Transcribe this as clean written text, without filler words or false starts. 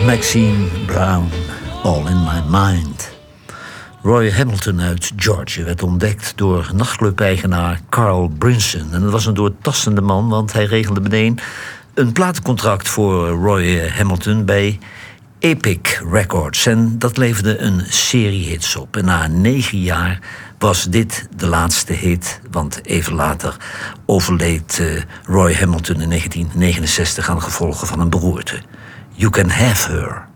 Maxine Brown, All in My Mind. Roy Hamilton uit Georgia werd ontdekt door nachtclub-eigenaar Carl Brinson. En dat was een doortastende man, want hij regelde meteen een platencontract voor Roy Hamilton bij Epic Records. En dat leverde een serie hits op. En na 9 jaar was dit de laatste hit, want even later overleed Roy Hamilton in 1969 aan de gevolgen van een beroerte. You Can Have Her.